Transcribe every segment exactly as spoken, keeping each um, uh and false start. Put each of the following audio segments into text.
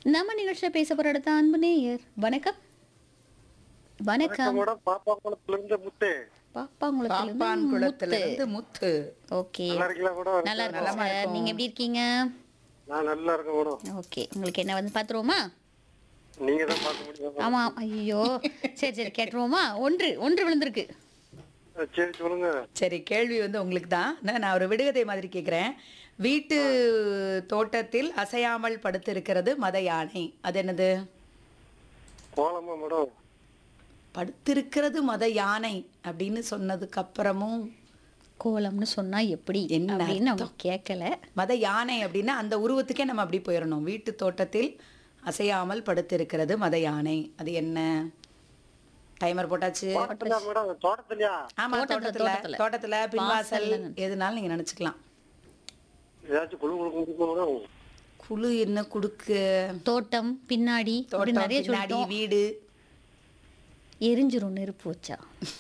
நம்ம நிகழ்ச்சியில பேச போற அடுத்த அன்பு நேயர். வணக்கம். வணக்கம். வணக்கம் மேடம். பாப்பாக்குளத்திலிருந்து முத்து. பாப்பாங்குளத்திலிருந்து பாப்பான் முத்து. குளத்திலிருந்து முத்து. ஓகே. நல்லா இருக்கீங்களா மேடம்? நல்லா இருக்கும் நலமா சார். இருக்கும். நீங்க எப்படி இருக்கீங்க? நான் நல்லா இருக்கேன் மேடம். ஓகே. உங்களுக்கு என்ன வந்து பாத்துருவோமா? நீங்க தான் பார்க்க முடியும் மேடம். ஆமா. ஐயோ. சரி சரி கேட்டுருவோமா? ஒன்று ஒன்று விழுந்திருக்கு. அஹ் சரி சொல்லுங்க. சரி, கேள்வி வந்து உங்களுக்கு தான். நான் நான் ஒரு விடுகதை மாதிரி கேட்குறேன். வீட்டு தோட்டத்தில் அசையாமல் படுத்திருக்கிறது மத யானை. அது என்னது? கோலமா மேடம்? படுத்திருக்கிறது மத யானை அப்படின்னு சொன்னதுக்கு அப்புறமும் கோலம்னு சொன்னா எப்படி என்ன அப்படின்னு அர்த்தம்? அவங்க கேட்கல. மத யானை அப்படின்னா அந்த உருவத்துக்கே நம்ம அப்படி போயிடணும். வீட்டு தோட்டத்தில் அசையாமல் படுத்திருக்கிறது மத யானை. அது என்ன? டைமர் போட்டாச்சு. தோட்டத்திலயா மேடம்? தோட்டத்திலயா? ஆமா, தோட்டத்துல, தோட்டத்துல தோட்டத்துல. தோட்டத்துல பின்வாசல் வாசல்ல. எதுனாலும் நீங்க நினைச்சுக்கலாம். ஏதாச்சும் குழு குழு குடிக்கும் மேடம்? குழு என்ன குடுக்கு? தோட்டம் பின்னாடி இப்படி தோட்டம் நிறைய பின்னாடி சொல்லிட்டோம். வீடு. எரிஞ்சிரும் நெருப்பு வச்சா.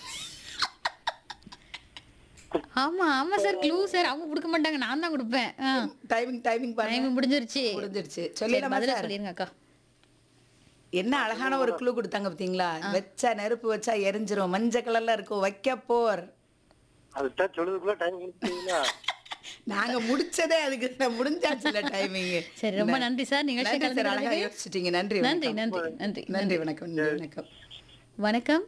ஆமா ஆமா சார். Clue sir. அவங்க கொடுக்க மாட்டாங்க, நான் தான் கொடுப்பேன். டைமிங் டைமிங் பாருங்க. டைம் முடிஞ்சிருச்சு. முடிஞ்சிருச்சு. சரி, சொல்லிடலாமா பதில சார்? சொல்லிருங்க அக்கா. என்ன அழகான ஒரு குழு கொடுத்தாங்க பாத்தீங்களா? வச்சா நெருப்பு வச்சா எரிஞ்சிரும், மஞ்சள் கலர்ல இருக்கும், வைக்க போர். அதுதான் சொல்லுறதுக்குள்ள டைம் முடிச்சிட்டீங்களா? நாங்க முடிச்சதே அதுக்கு தான். முடிஞ்சாச்சுல டைமிங். சரி, ரொம்ப நன்றி சார். நிகழ்ச்சி நன்றி சார், அழகா கலந்துக்கிட்டதுக்கு. யோசிச்சிட்டீங்க. நன்றி நன்றி வணக்கம். நன்றி நன்றி நன்றி வணக்கம். நன்றி வணக்கம். வணக்கம்.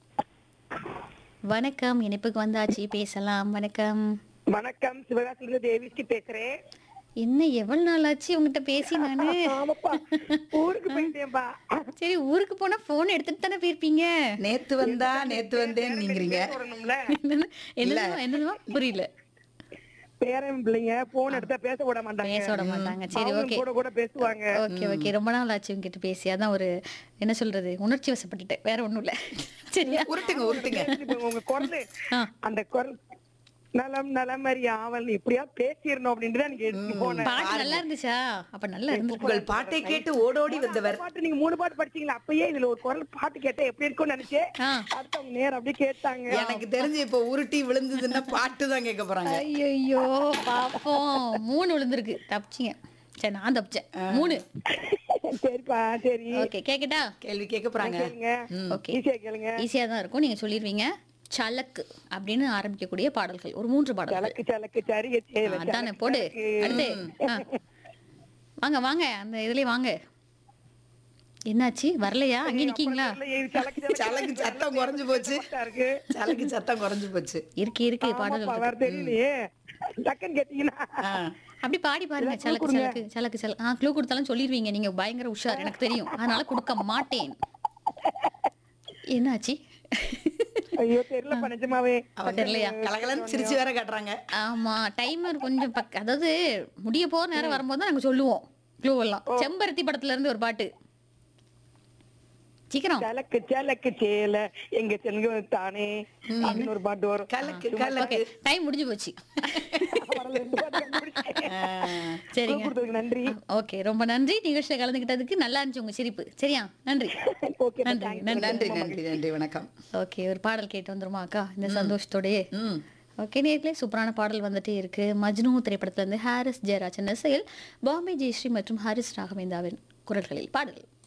வணக்கம். இணைப்புக்கு வந்தாச்சு, பேசலாம். வணக்கம். வணக்கம், சிவகாசிலிருந்து தேவிஸ்ரீ பேசுறேன். என்ன எவ்வளவு நாள் ஆச்சு உங்ககிட்ட பேசி நானு? ஆமாப்பா, ஊருக்கு போயிட்டேன்பா. சரி, ஊருக்கு போனா போன் எடுத்துட்டு தானே போயிருப்பீங்க. நேத்து வந்தா நேத்து வந்தேன் நீங்கிறீங்க. வரணும்ல, என்னது- என்னதுமா என்னதுமா புரியல. பேரன் பிள்ளைங்க போன் எடுத்தா பேச விட மாட்டாங்க. பேச விட மாட்டாங்க. சரி, அவங்க ஓகே கூட கூட பேசுவாங்க. Okay okay. ரொம்ப நாள் ஆச்சு உங்ககிட்ட பேசி. அதான் ஒரு என்ன சொல்றது, உணர்ச்சி வசப்பட்டுட்டேன், வேற ஒண்ணும் இல்ல. சரியா? உருட்டுங்க உருட்டுங்க. இப்ப உங்க குரல், ஆ. அந்த குரல் நலம் நலமறி ஆவல் இப்படியா பேசிடணும் அப்படின்ட்டு தான் எனக்கு எடுத்து போனேன். பாட்டு நல்லா இருந்துச்சா? அப்ப நல்லா இருந்துருக்கு. உங்கள் பாட்டை கேட்டு ஓடோடி வந்தவர். பாட்டு நீங்க மூணு பாட்டு படிச்சீங்களா? அப்பயே இதுல ஒரு குரல் பாட்டு கேட்டா எப்படி இருக்கும்னு நினைச்சேன். ஆ. அடுத்தவங்க நேரம் அப்படியே கேட்டாங்க. எனக்கு தெரிஞ்சு இப்ப உருட்டி விழுந்ததுன்னா பாட்டு தான் கேட்க போறாங்க. ஐயோ பாப்போம். மூணு விழுந்திருக்கு. தப்பிச்சிங்க. சரி, நான் தப்பிச்சேன். மூணு. சரிப்பா, சரி. ஓகே, கேக்கட்டா? கேள்வி கேட்க போறாங்க. கேளுங்க. ஓகே. ஈஸியா கேளுங்க. ஈஸியா தான் இருக்கும். நீங்க சொல்லிடுவீங்க. சலக்கு அப்படின்னு ஆரம்பிக்கக்கூடிய பாடல்கள், ஒரு மூன்று பாடல்கள். சலக்கு சலக்கு சரிய சேல அதானே, போடு. அடுத்து ஆ. வாங்க வாங்க, அந்த இதுலயே வாங்க. என்னாச்சு, வரலையா? அங்கே நிக்கீங்களா? சலக்கு சத்தம் குறைஞ்சு போச்சு. இருக்கு. சலக்கு சத்தம் குறைஞ்சு போச்சு. இருக்கு இருக்கு ஆமாப்பா, பாடல்கள் வேற இருக்கு. தெரியலையே. டக்குன்னு கேட்டீங்கன்னா ஆ. அப்படி பாடி பாருங்க. clue சலக்கு கொடுங்க. சலக்கு சலக்கு சலக்கு. ஆ, க்ளூ கொடுத்தாலும் சொல்லிடுவீங்க. நீங்க பயங்கர உஷார், எனக்கு தெரியும். அதனால கொடுக்க மாட்டேன். என்னாச்சு? ஐயோ தெரியல நிஜமாவே. அவங்க தெரியலையா? கலகலன்னு சிரிச்சு வேற காட்டுறாங்க. ஆமா, டைமர் கொஞ்சம் பக்க, அதாவது முடிய போற நேரம் வரும்போது தான் நாங்க சொல்லுவோம் க்ளூ எல்லாம். செம்பருத்தி படத்துல இருந்து ஒரு பாட்டு. சீக்கிரம். சலக்கு சலக்கு சேல எங்க செல்வ தானே அப்படின்னு ஒரு பாட்டு வரும். கலக்கு ஓகே, கலக்கு. டைம் முடிஞ்சு போச்சு. பரவாயில்ல, ரெண்டு பாட்டு கண்டுபிடிச்சேன். ஆ. சரிங்க. கொடுத்ததுக்கு நன்றி. ஓகே, ரொம்ப நன்றி. நிகழ்ச்சியில கலந்துக்கிட்டதுக்கு. நல்லா இருந்துச்சு உங்க சிரிப்பு. சரியா? நன்றி. ஓகே, நன்றி thanks. நன்றி. நன்றி நன்றி நன்றி வணக்கம். ஓகே, ஒரு பாடல் கேட்டு வந்துருமா அக்கா, இந்த சந்தோஷத்தோடயே? ம். ஓகே, நேர்களே, சூப்பரான பாடல் வந்துட்டே இருக்கு. மஜ்னு திரைப்படத்துல இருந்து ஹாரிஸ் ஜெயராஜன் இசையில் பாம்பே ஜெயஸ்ரீ மற்றும் ஹாரிஸ் ராகவேந்தாவின் குரல்களில் பாடல்.